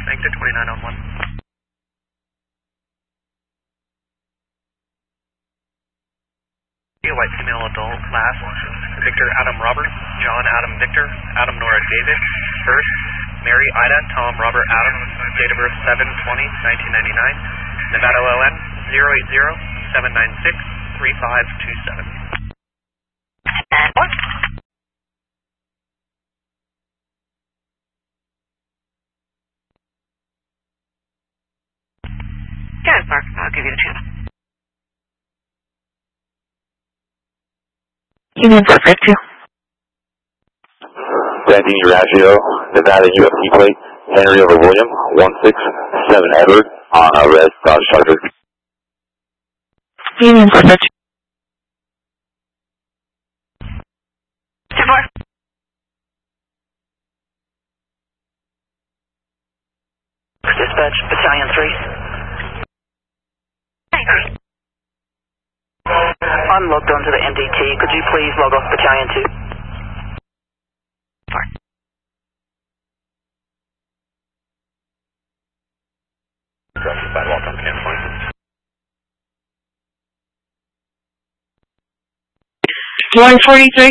exit 29 on 1. White female adult, last, Victor Adam Robert, John Adam Victor, Adam Nora David, first, Mary Ida Tom Robert Adam, date of birth 7/20/1999, Nevada OLN 080-796-3527. And what? Good, Mark. I'll give you the channel. Union Perfect 2. Brandon Uraggio, Nevada UFT plate, Henry over William, 167 Edward, on red Dodge Charger. Union Perfect 2-4. Dispatch, Battalion 3. I'm logged onto the MDT. Could you please log off Battalion 2? Sorry. Sidewalk on campfire. 143.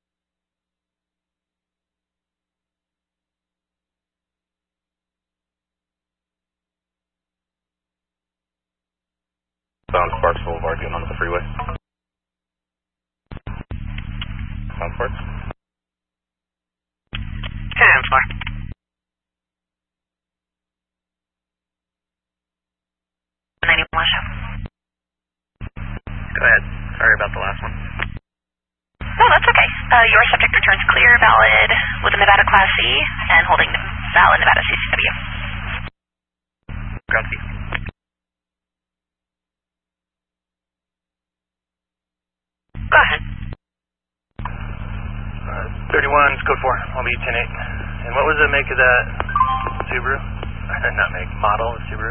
Sound Sparks Boulevard, getting onto the freeway. Sound Sparks. 10-4. Go ahead. Sorry about the last one. No, that's okay. Your subject returns clear, valid with a Nevada Class C, and holding valid Nevada CCW. Copy. Go ahead. 31, code 4. I'll be 10-8. And what was the make of that Subaru? Not make, model of Subaru?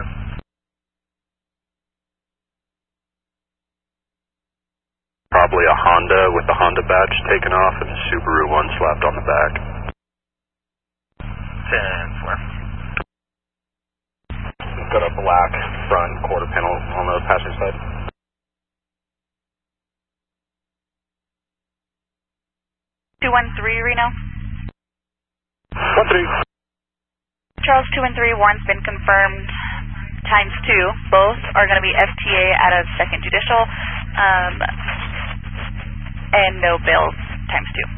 Probably a Honda with the Honda badge taken off and the Subaru one slapped on the back. 10-4. Got a black front quarter panel on the passenger side. 213 Reno. 1-3. Charles 213, warrant's been confirmed ×2. Both are going to be FTA out of 2nd Judicial, and no bail ×2.